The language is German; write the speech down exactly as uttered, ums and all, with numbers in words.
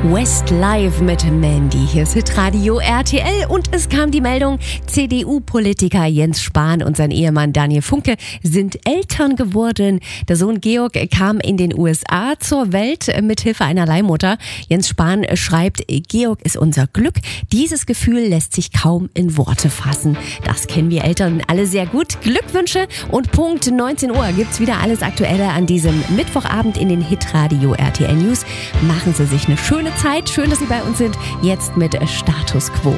Westlife mit Mandy. Hier ist Hitradio R T L und es kam die Meldung, C D U-Politiker Jens Spahn und sein Ehemann Daniel Funke sind Eltern geworden. Der Sohn Georg kam in den U S A zur Welt mit Hilfe einer Leihmutter. Jens Spahn schreibt, Georg ist unser Glück. Dieses Gefühl lässt sich kaum in Worte fassen. Das kennen wir Eltern alle sehr gut. Glückwünsche und Punkt neunzehn Uhr gibt's wieder alles Aktuelle an diesem Mittwochabend in den Hitradio R T L News. Machen Sie sich eine schöne Zeit. Schön, dass Sie bei uns sind. Jetzt mit Status Quo.